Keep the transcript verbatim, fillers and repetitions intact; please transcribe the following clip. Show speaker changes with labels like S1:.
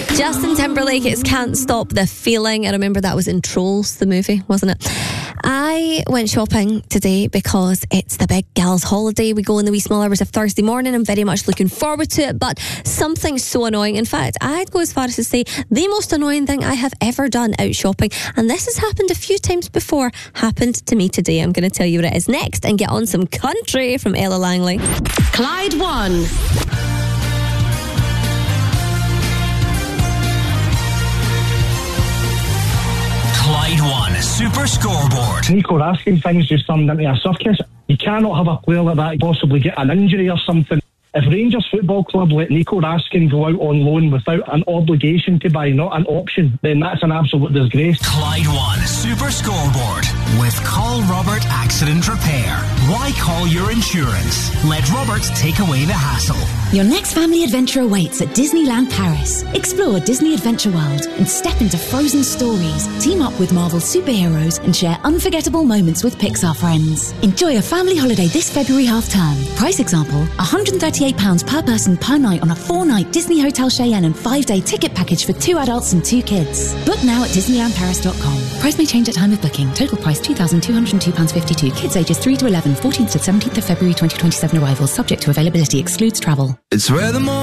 S1: Justin Timberlake, it's Can't Stop the Feeling. I remember that was in Trolls, the movie, wasn't it? I went shopping today because it's the big girls' holiday. We go in the wee small hours of Thursday morning. I'm very much looking forward to it, but something so annoying. In fact, I'd go as far as to say the most annoying thing I have ever done out shopping, and this has happened a few times before, happened to me today. I'm going to tell you what it is next and get on some country from Ella Langley.
S2: Clyde One.
S3: Clyde One Super Scoreboard.
S4: Nico Raskin things just turned into a circus. You cannot have a player like that possibly get an injury or something. If Rangers Football Club let Nico Raskin go out on loan without an obligation to buy, not an option, then that's an absolute disgrace.
S3: Clyde One Super Scoreboard with Call Robert Accident Repair. Why call your insurance? Let Robert take away the hassle.
S5: Your next family adventure awaits at Disneyland Paris. Explore Disney Adventure World and step into frozen stories. Team up with Marvel superheroes and share unforgettable moments with Pixar friends. Enjoy a family holiday this February half-term. Price example, one hundred thirty-eight pounds per person per night on a four-night Disney Hotel Cheyenne and five-day ticket package for two adults and two kids. Book now at disneyland paris dot com. Price may change at time of booking. Total price two thousand two hundred two pounds fifty-two. Kids ages three to eleven, fourteenth to seventeenth of February twenty twenty-seven arrivals. Subject to availability. Excludes travel.
S6: It's where the